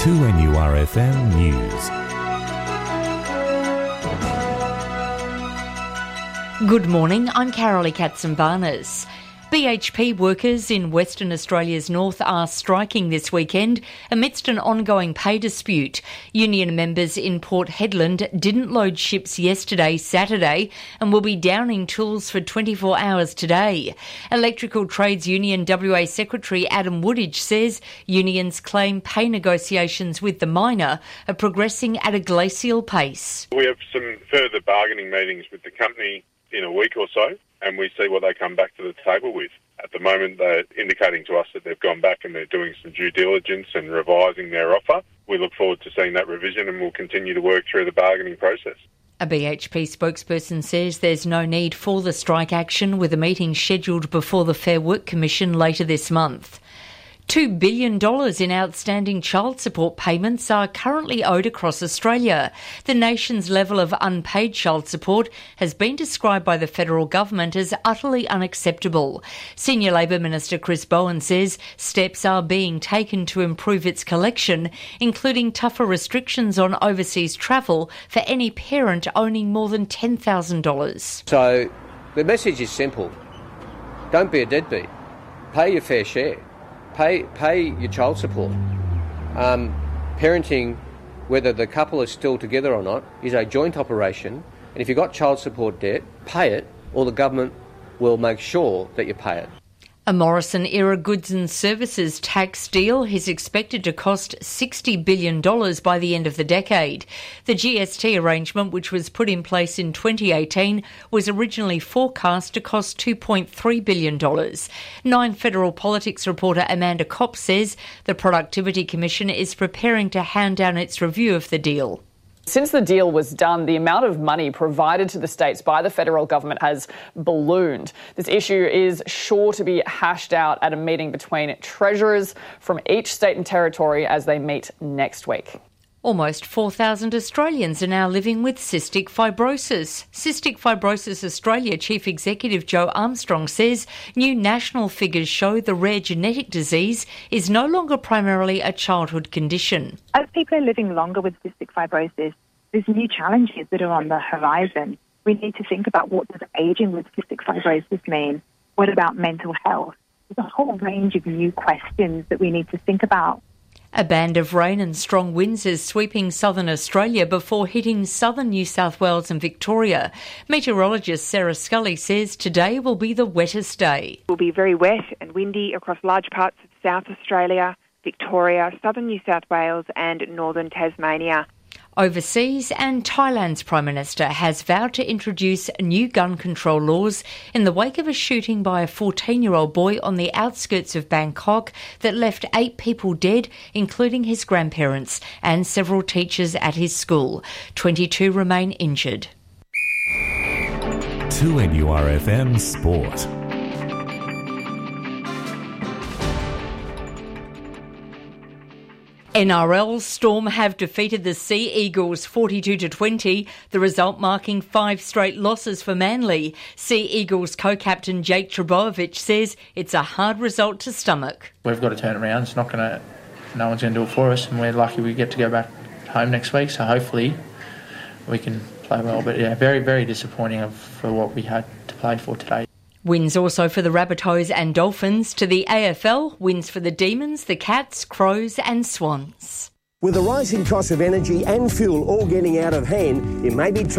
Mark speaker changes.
Speaker 1: 2NURFM News.
Speaker 2: Good morning, I'm Carolee Katzenbarnes. BHP workers in Western Australia's north are striking this weekend amidst an ongoing pay dispute. Union members in Port Hedland didn't load ships yesterday, Saturday, and will be downing tools for 24 hours today. Electrical Trades Union WA Secretary Adam Woodage says unions claim pay negotiations with the miner are progressing at a glacial pace.
Speaker 3: We have some further bargaining meetings with the company in a week or so, and we see what they come back to the table with. At the moment, they're indicating to us that they've gone back and they're doing some due diligence and revising their offer. We look forward to seeing that revision, and we'll continue to work through the bargaining process.
Speaker 2: A BHP spokesperson says there's no need for the strike action, with a meeting scheduled before the Fair Work Commission later this month. $2 billion in outstanding child support payments are currently owed across Australia. The nation's level of unpaid child support has been described by the federal government as utterly unacceptable. Senior Labor Minister Chris Bowen says steps are being taken to improve its collection, including tougher restrictions on overseas travel for any parent owning more than $10,000.
Speaker 4: So the message is simple. Don't be a deadbeat. Pay your fair share. Pay your child support. Parenting, whether the couple is still together or not, is a joint operation. And if you've got child support debt, pay it, or the government will make sure that you pay it.
Speaker 2: A Morrison-era goods and services tax deal is expected to cost $60 billion by the end of the decade. The GST arrangement, which was put in place in 2018, was originally forecast to cost $2.3 billion. Nine Federal Politics reporter Amanda Kopp says the Productivity Commission is preparing to hand down its review of the deal.
Speaker 5: Since the deal was done, the amount of money provided to the states by the federal government has ballooned. This issue is sure to be hashed out at a meeting between treasurers from each state and territory as they meet next week.
Speaker 2: Almost 4,000 Australians are now living with cystic fibrosis. Cystic Fibrosis Australia Chief Executive Joe Armstrong says new national figures show the rare genetic disease is no longer primarily a childhood condition.
Speaker 6: As people are living longer with cystic fibrosis, there's new challenges that are on the horizon. We need to think about, what does ageing with cystic fibrosis mean? What about mental health? There's a whole range of new questions that we need to think about.
Speaker 2: A band of rain and strong winds is sweeping southern Australia before hitting southern New South Wales and Victoria. Meteorologist Sarah Scully says today will be the wettest day.
Speaker 7: It will be very wet and windy across large parts of South Australia, Victoria, southern New South Wales and northern Tasmania.
Speaker 2: Overseas, and Thailand's Prime Minister has vowed to introduce new gun control laws in the wake of a shooting by a 14-year-old boy on the outskirts of Bangkok that left 8 people dead, including his grandparents and several teachers at his school. 22 remain injured.
Speaker 1: 2NURFM Sport.
Speaker 2: NRL Storm have defeated the Sea Eagles 42-20, the result marking 5 straight losses for Manly. Sea Eagles co-captain Jake Trbojevic says it's a hard result to stomach.
Speaker 8: We've got to turn it around. No one's going to do it for us, and we're lucky we get to go back home next week, so hopefully we can play well. But yeah, very, very disappointing for what we had to play for today.
Speaker 2: Wins also for the Rabbitohs and Dolphins. To the AFL, wins for the Demons, the Cats, Crows and Swans.
Speaker 9: With the rising cost of energy and fuel all getting out of hand, it may be